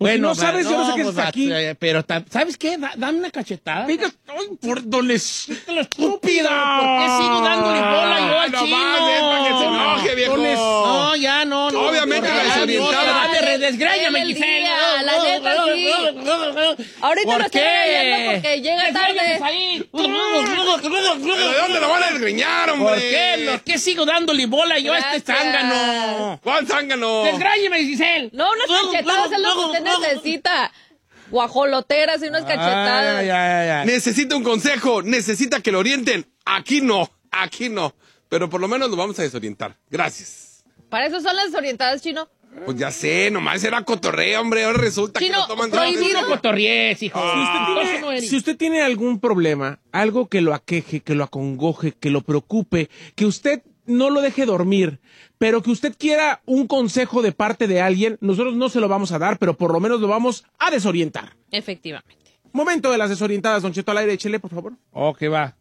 Pues bueno, si no sabes, yo no sé qué es aquí. Pero, ¿sabes qué? Dame una cachetada. Venga, ay, por donde estúpida. ¿Por qué sigo dándole bola yo al chino? Para que se enoje, viejo. No, ya no. Obviamente la desorientada. Desgráyame, Giselle. La neta, sí. Ahorita lo estoy regañando porque llega tarde. ¿Pero de dónde lo van a desgreñar, hombre? ¿Por qué sigo dándole bola yo a este zángano? ¿Cuál zángano? Desgráyame, Giselle. No, unas cachetadas es lo que usted necesita. Guajoloteras y unas cachetadas. Ya. Necesita un consejo, necesita que lo orienten. Aquí no. Pero por lo menos lo vamos a desorientar. Gracias. Para eso son las desorientadas, Chino. Pues ya sé, nomás era cotorreo, hombre. Ahora resulta Chino, que lo toman prohibido. No cotorries, hijo. Si usted tiene algún problema, algo que lo aqueje, que lo acongoje, que lo preocupe, que usted no lo deje dormir, pero que usted quiera un consejo de parte de alguien, nosotros no se lo vamos a dar, pero por lo menos lo vamos a desorientar. Efectivamente. Momento de las desorientadas, Don Cheto, al aire, échele, por favor. Ok, va.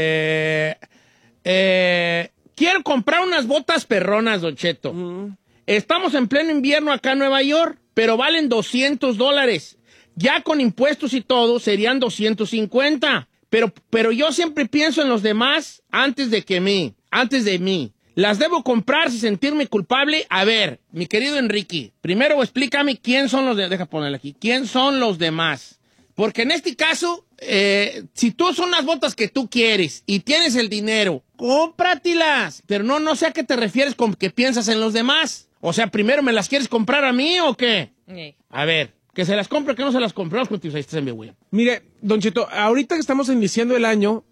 Quiero comprar unas botas perronas, Don Cheto. Estamos en pleno invierno acá en Nueva York, pero valen $200. Ya con impuestos y todo serían 250. Pero yo siempre pienso en los demás antes de mí. ¿Las debo comprar sin sentirme culpable? A ver, mi querido Enrique, primero explícame quién son los deja ponerle aquí. ¿Quién son los demás? Porque en este caso, si tú son las botas que tú quieres y tienes el dinero, cómpratelas. Pero no sé a qué te refieres con que piensas en los demás. O sea, ¿primero me las quieres comprar a mí o qué? Sí. A ver, que se las compre, que no se las compre. Vamos contigo, ahí estás en mi William. Mire, Don Cheto, ahorita que estamos iniciando el año,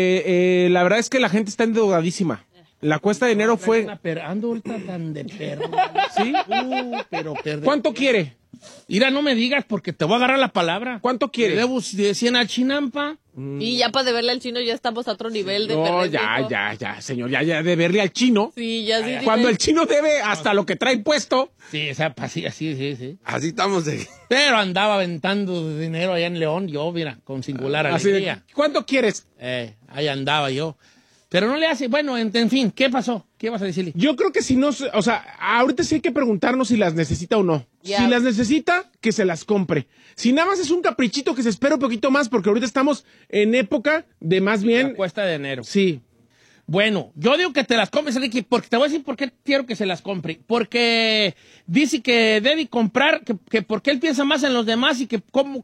la verdad es que la gente está endeudadísima. La cuesta de enero fue... Ando ahorita tan de perro. ¿Sí? Pero ¿Cuánto quiere? Mira, no me digas porque te voy a agarrar la palabra. ¿Cuánto quiere? ¿Le debo de 100 al Chinampa? Y ya para deberle al Chino ya estamos a otro nivel de No, perder. ya, señor, ya de verle al chino. Sí, ya sí. Cuando el chino debe hasta lo que trae puesto. Sí, o sea, así. Así estamos de... Pero andaba aventando dinero allá en León, yo, mira, con singular alegría. ¿Cuánto quieres? Ahí andaba yo. Pero no le hace, bueno, en fin, ¿qué pasó? ¿Qué vas a decirle? Yo creo que si no, o sea, ahorita sí hay que preguntarnos si las necesita o no. Ya. Si las necesita, que se las compre. Si nada más es un caprichito, que se espere un poquito más, porque ahorita estamos en época de más bien... La cuesta de enero. Sí. Bueno, yo digo que te las compres, Enrique, porque te voy a decir por qué quiero que se las compre. Porque dice que debe comprar, que porque él piensa más en los demás y que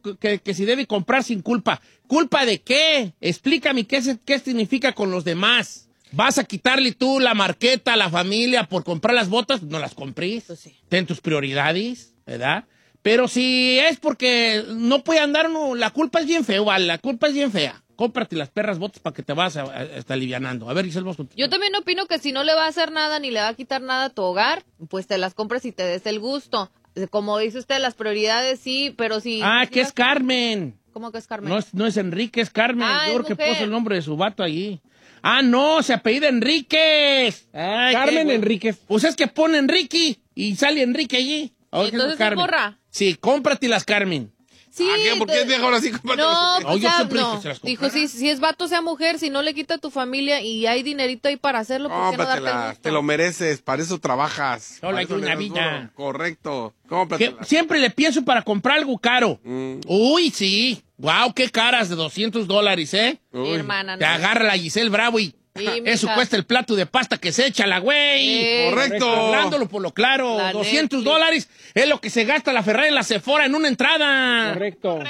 si debe comprar sin culpa. ¿Culpa de qué? Explícame qué significa con los demás. ¿Vas a quitarle tú la marqueta a la familia por comprar las botas? No las compré. Pues sí. Ten tus prioridades, ¿verdad? Pero si es porque no puede andar, la culpa es bien fea, ¿vale? La culpa es bien fea. Cómprate las perras botas para que te vas a estar alivianando. A ver, Giselle, vos contigo. Yo también opino que si no le va a hacer nada ni le va a quitar nada a tu hogar, pues te las compras y te des el gusto. Como dice usted, las prioridades sí, pero si... Que es Carmen. ¿Cómo que es Carmen? No es Enrique, es Carmen. Yo creo que mujer. puso el nombre de su vato allí. No, se apellida Enríquez. Carmen Enríquez. Pues es que pone Enrique y sale Enrique allí. ¿Y entonces es morra? Sí, cómpratelas, Carmen. Sí, ¿Qué? ¿Por qué es viejo ahora sí? No, No, pues yo ya, siempre dije no. que se las Dijo, comprara. si es vato, sea mujer, si no le quita a tu familia y hay dinerito ahí para hacerlo, ¿por qué no darte el Cómpratela, gusto? te lo mereces, para eso trabajas. Solo Para hay eso una le das vida. duro. Correcto, Que cómpratela. siempre le pienso para comprar algo caro. Uy, sí. Wow, qué caras de $200, ¿eh? Mi hermana, Te no. agarra la Giselle Bravo y Sí, eso mija. cuesta el plato de pasta que se echa la güey. Correcto. Hablándolo por lo claro, La $200 es lo que se gasta la Ferrari en la Sephora en una entrada. Correcto.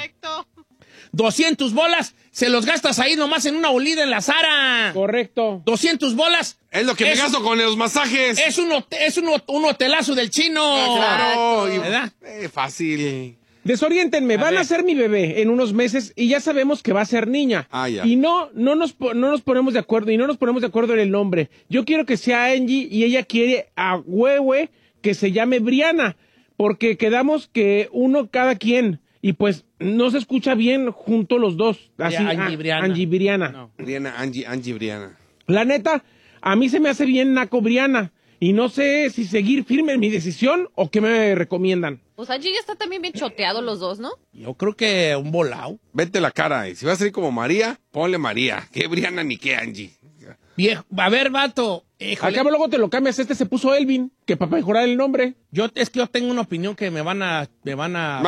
200 bolas, se los gastas ahí nomás en una olida en la Zara. Correcto. 200 bolas. Es lo que me gasto con los masajes. Es un hotelazo del chino. Claro, y- ¿Verdad? fácil. Desoriéntenme, van ver. a ser mi bebé en unos meses y ya sabemos que va a ser niña. Ya. Y no nos ponemos de acuerdo, y no nos ponemos de acuerdo en el nombre. Yo quiero que sea Angie y ella quiere a Huehue que se llame Briana, porque quedamos que uno cada quien, y pues no se escucha bien junto los dos. Así, Angie Briana. Angie Briana. No. Briana, Angie Briana. La neta, a mí se me hace bien naco Briana, y no sé si seguir firme en mi decisión o qué me recomiendan. Pues allí ya está también bien choteado los dos, ¿no? Yo creo que un volado. Vete la cara. Y si vas a salir como María, ponle María. ¿Qué Briana ni qué Angie? Viejo, a ver, vato. Al cabo luego te lo cambias, se puso Elvin, que para mejorar el nombre. Es que yo tengo una opinión que me van a